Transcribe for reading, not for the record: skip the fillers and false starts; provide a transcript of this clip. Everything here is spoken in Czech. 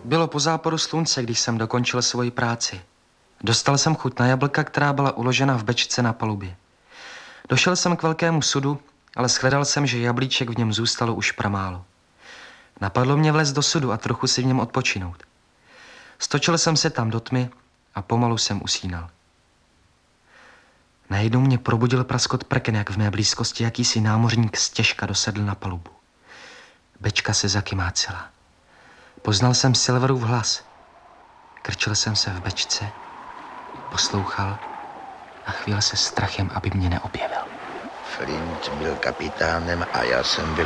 Bylo po západu slunce, když jsem dokončil svoji práci. Dostal jsem chuť na jablka, která byla uložena v bečce na palubě. Došel jsem k velkému sudu, ale shledal jsem, že jablíček v něm zůstalo už pramálo. Napadlo mě vlézt do sudu a trochu si v něm odpočinout. Stočil jsem se tam do tmy a pomalu jsem usínal. Najednou mě probudil praskot prken, jak v mé blízkosti jakýsi námořník stěžka dosedl na palubu. Bečka se zakymácela. Poznal jsem Silverův hlas. Krčil jsem se v bečce, poslouchal a chvíl se strachem, aby mě neobjevil. Flint byl kapitánem a já jsem byl